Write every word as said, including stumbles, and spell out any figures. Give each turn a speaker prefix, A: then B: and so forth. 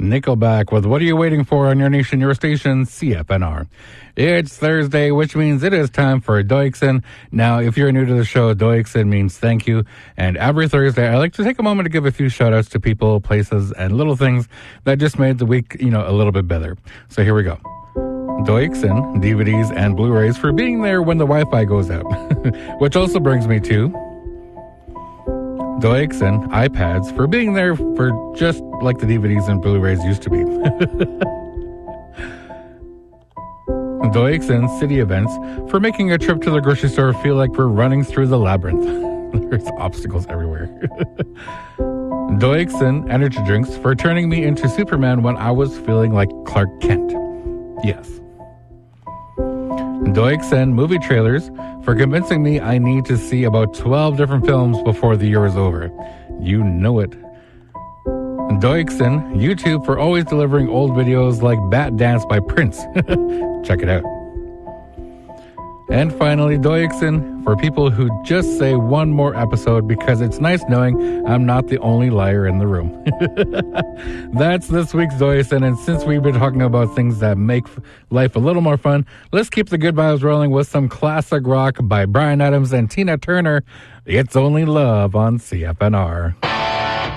A: Nickelback with What Are You Waiting For on your nation, your station, C F N R. It's Thursday, which means it is time for Doikson. Now, if you're new to the show, Doikson means thank you. And every Thursday, I like to take a moment to give a few shout-outs to people, places, and little things that just made the week, you know, a little bit better. So here we go. Doikson, D V Ds, and Blu-rays for being there when the Wi-Fi goes out. Which also brings me to Doikson, iPads, for being there for just like the D V Ds and Blu-rays used to be. Doikson, City Events, for making a trip to the grocery store feel like we're running through the labyrinth. There's obstacles everywhere. Doikson, Energy Drinks, for turning me into Superman when I was feeling like Clark Kent. Yes. Doikson Movie Trailers, for convincing me I need to see about twelve different films before the year is over. You know it. Doikson YouTube, for always delivering old videos like Bat Dance by Prince. Check it out. And finally, Doikson, for people who just say one more episode because it's nice knowing I'm not the only liar in the room. That's this week's Doikson, and since we've been talking about things that make life a little more fun, let's keep the good vibes rolling with some classic rock by Bryan Adams and Tina Turner. It's Only Love on C F N R.